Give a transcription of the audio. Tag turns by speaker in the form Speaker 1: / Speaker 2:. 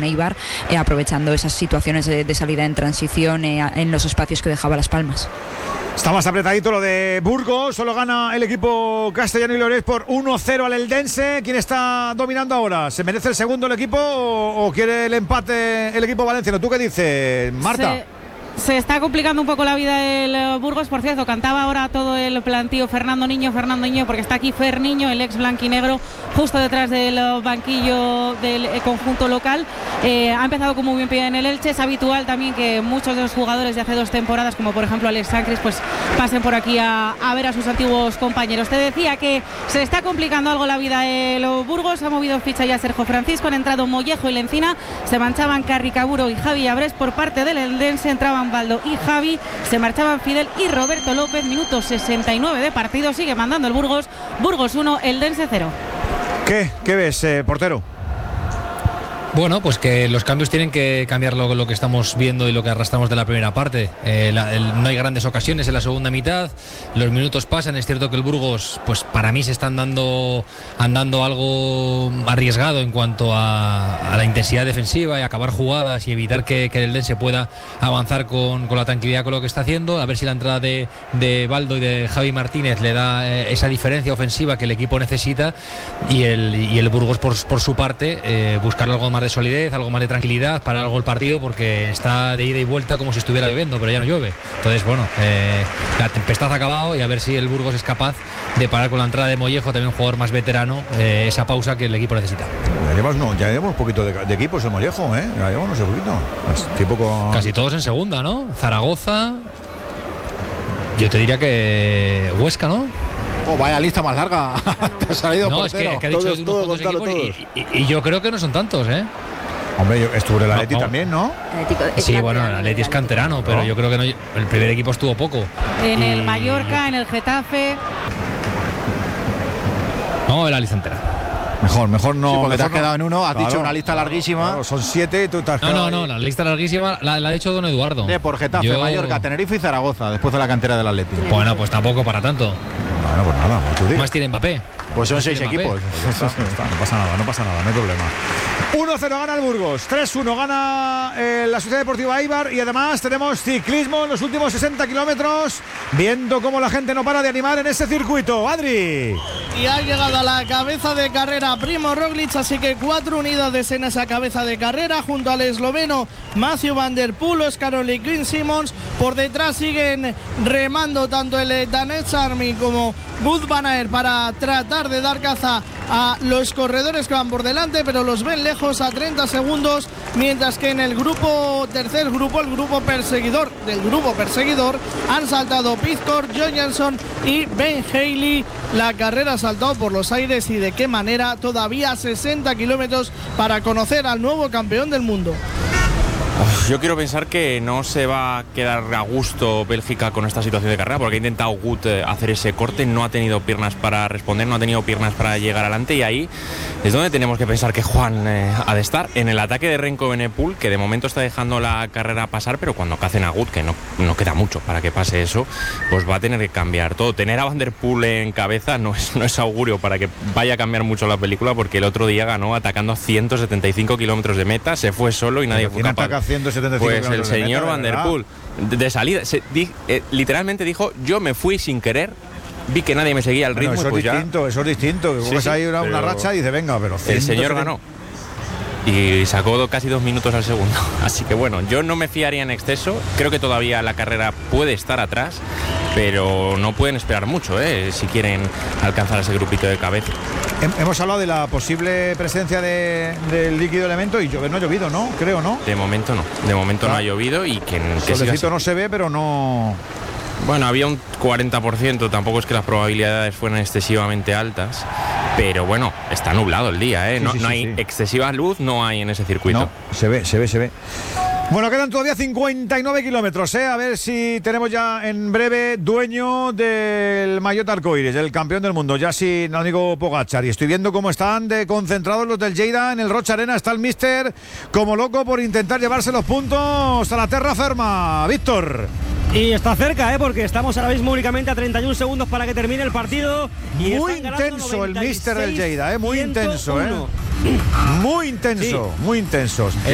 Speaker 1: un Eibar aprovechando esas situaciones de salida en transición en los espacios que dejaba Las Palmas.
Speaker 2: Está más apretadito lo de Burgos. Solo gana el equipo castellano y leonés por 1-0 al Eldense. ¿Quién está dominando ahora? ¿Se merece el segundo el equipo o quiere el empate el equipo valenciano? ¿Tú qué dices, Marta?
Speaker 3: Se está complicando un poco la vida el Burgos. Por cierto, cantaba ahora todo el plantío Fernando Niño, porque está aquí Fer Niño, el ex blanquinegro, justo detrás del banquillo del conjunto local. Ha empezado con muy buen pie en el Elche. Es habitual también que muchos de los jugadores de hace 2 temporadas, como por ejemplo Alex Sancris, pues pasen por aquí a ver a sus antiguos compañeros. Te decía que se está complicando algo la vida el Burgos. Ha movido ficha ya Sergio Francisco, han entrado Mollejo y Lencina, se manchaban Carricaburo y Javi Abrés por parte del Eldense, entraban Baldo y Javi, se marchaban Fidel y Roberto López. Minuto 69 de partido, sigue mandando el Burgos 1, Eldense 0.
Speaker 2: ¿Qué ves, portero?
Speaker 4: Bueno, pues que los cambios tienen que cambiar lo que estamos viendo y lo que arrastramos de la primera parte. No hay grandes ocasiones en la segunda mitad, los minutos pasan. Es cierto que el Burgos, pues para mí se está andando algo arriesgado en cuanto a la intensidad defensiva y acabar jugadas y evitar que el Eldense pueda avanzar con la tranquilidad con lo que está haciendo. A ver si la entrada de Baldo y de Javi Martínez le da esa diferencia ofensiva que el equipo necesita, y el Burgos por su parte buscar algo más de solidez, algo más de tranquilidad para algo el partido, porque está de ida y vuelta como si estuviera lloviendo, pero ya no llueve. Entonces, bueno, la tempestad ha acabado, y a ver si el Burgos es capaz de parar con la entrada de Mollejo, también un jugador más veterano, esa pausa que el equipo necesita.
Speaker 2: Ya llevamos un poquito de equipos el Mollejo, ya llevamos no sé poquito.
Speaker 4: Casi todos en segunda, ¿no? Zaragoza, yo te diría que Huesca, ¿no?
Speaker 5: Oh, vaya lista más larga. Te ha salido
Speaker 4: no,
Speaker 5: portero.
Speaker 4: Es que ha dicho unos cuantos equipos y yo creo que no son tantos, ¿eh?
Speaker 2: Hombre, yo estuve en el Atleti también, ¿no?
Speaker 4: Sí, bueno, el Atleti es canterano, pero yo creo que no, el primer equipo estuvo poco.
Speaker 3: En el Mallorca, en el Getafe.
Speaker 4: No, la lista entera.
Speaker 5: Mejor no. Sí, porque te has quedado en uno, has
Speaker 2: claro,
Speaker 5: dicho una lista larguísima.
Speaker 2: Claro, son 7 y tú te has quedado.
Speaker 4: No, la lista larguísima la ha hecho don Eduardo.
Speaker 5: Por Getafe, Mallorca, Tenerife y Zaragoza, después de la cantera del Atleti.
Speaker 4: Bueno, pues tampoco para tanto.
Speaker 2: Bueno, pues nada,
Speaker 4: más tiene Mbappé.
Speaker 5: Pues son 6 equipos.
Speaker 2: No pasa nada, no hay problema. 1-0 gana el Burgos, 3-1 gana la Sociedad Deportiva Eibar, y además tenemos ciclismo en los últimos 60 kilómetros, viendo cómo la gente no para de animar en ese circuito. Adri.
Speaker 6: Y ha llegado a la cabeza de carrera Primo Roglic, así que 4 unidades en esa cabeza de carrera, junto al esloveno Mathieu van der Poel, Oscar y Quinn Simmons. Por detrás siguen remando tanto el Danets Army como Wout van Aert para tratar de dar caza a los corredores que van por delante, pero los ven lejos a 30 segundos, mientras que en el tercer grupo, el grupo perseguidor del grupo perseguidor, han saltado Pizcor, John Johnson y Ben Haley. La carrera ha saltado por los aires, y de qué manera. Todavía 60 kilómetros para conocer al nuevo campeón del mundo.
Speaker 7: Yo quiero pensar que no se va a quedar a gusto Bélgica con esta situación de carrera, porque ha intentado Wout hacer ese corte, no ha tenido piernas para responder, no ha tenido piernas para llegar adelante, y ahí es donde tenemos que pensar que Juan ha de estar. En el ataque de Renko Benepul, que de momento está dejando la carrera pasar, pero cuando cacen a Wout, que no queda mucho para que pase eso, pues va a tener que cambiar todo. Tener a Van der Poel en cabeza no es augurio para que vaya a cambiar mucho la película, porque el otro día ganó atacando a 175 kilómetros de meta, se fue solo y nadie fue capaz.
Speaker 2: 175
Speaker 7: pues el señor Van der Poel de salida literalmente dijo: yo me fui sin querer, vi que nadie me seguía al ritmo.
Speaker 2: Eso
Speaker 7: pues
Speaker 2: es distinto.
Speaker 7: Sí,
Speaker 2: ahí una racha y dice venga, pero
Speaker 7: el señor ganó y sacó casi 2 minutos al segundo. Así que bueno, yo no me fiaría en exceso. Creo que todavía la carrera puede estar atrás, pero no pueden esperar mucho si quieren alcanzar ese grupito de cabeza.
Speaker 2: Hemos hablado de la posible presencia del líquido elemento, y no ha llovido, ¿no? Creo, ¿no?
Speaker 7: De momento no ha llovido, y que
Speaker 2: solecito no se ve, pero no.
Speaker 7: Bueno, había un 40%, tampoco es que las probabilidades fueran excesivamente altas, pero bueno, está nublado el día, ¿eh? No hay excesiva luz, no hay en ese circuito.
Speaker 2: No, se ve. Bueno, quedan todavía 59 kilómetros, A ver si tenemos ya en breve dueño del maillot arcoíris, el campeón del mundo, ya sin amigo Pogačar. Y estoy viendo cómo están de concentrados los del Lleida en el Rocha Arena. Está el míster como loco por intentar llevarse los puntos a la terra ferma. Víctor.
Speaker 8: Y está cerca, porque estamos ahora mismo únicamente a 31 segundos para que termine el partido. Y
Speaker 2: muy intenso el míster del Lleida, muy intenso, Muy intenso, muy intensos.